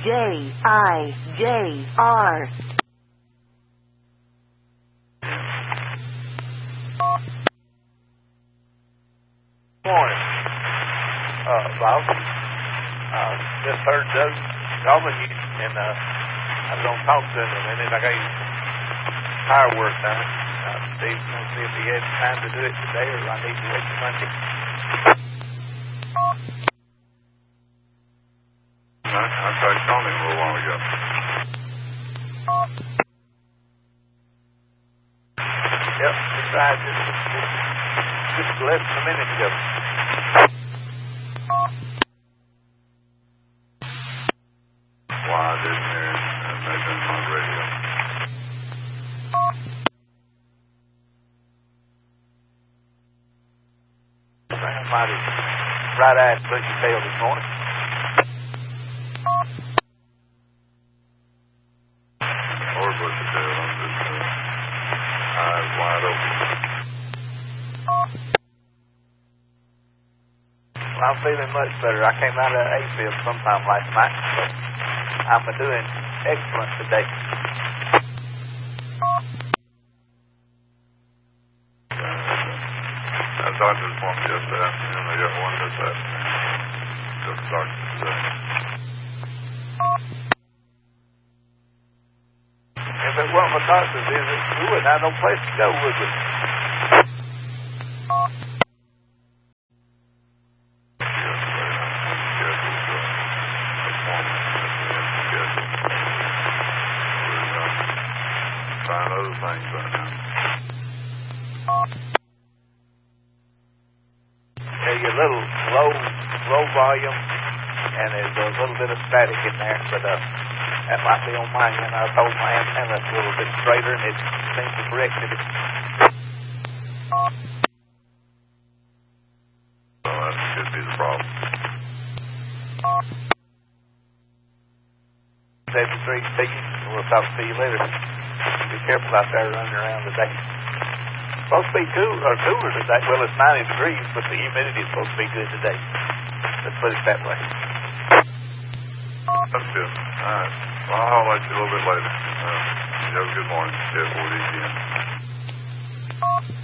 J-I-J-R. Morning. Bob. Just heard Doug calling you, and I was going to talk to him in a minute. I got his firework done. Steve wants to see if he had time to do it today, or I need to wait till Monday. I tried calling him a little while ago. Yep, besides, just less than a minute ago. Why I didn't hear him, and they've been on radio. Somebody bright-eyed bushy tail this morning. Or bushy tail, I'm just eyes wide open. Well, I'm feeling much better. I came out of Hayfield sometime last night, so I'm doing excellent today. That doctor's appointment yesterday afternoon, they got one this afternoon. Got the doctor today. If it weren't for doctors, we wouldn't have no place to go, would we? Trying other things right now. There's a little low volume, and there's a little bit of static in there, but that might be on mine. And I told my antenna a little bit straighter, and it seems to correct it. Well, that could be the problem. 73 speaking. We'll talk to you later. Be careful out there running around today. Supposed to be cooler today. Well, it's 90 degrees, but the humidity is supposed to be good today. Let's put it that way. That's good. All right. Well, I'll holler at you a little bit later. You have a good morning. Yeah, 40 again.